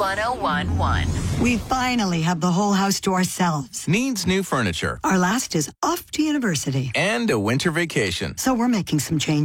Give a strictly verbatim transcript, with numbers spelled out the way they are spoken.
one oh one point one. We finally have the whole house to ourselves. Needs new furniture. Our last is off to university. And a winter vacation. So we're making some changes.